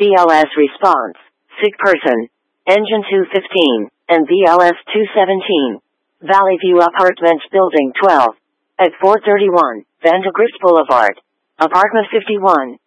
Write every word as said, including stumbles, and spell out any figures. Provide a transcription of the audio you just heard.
B L S response, sick person, engine two fifteen, and B L S two seventeen. Valley View Apartments Building twelve. At four thirty-one, Vandegrift Boulevard. Apartment fifty-one.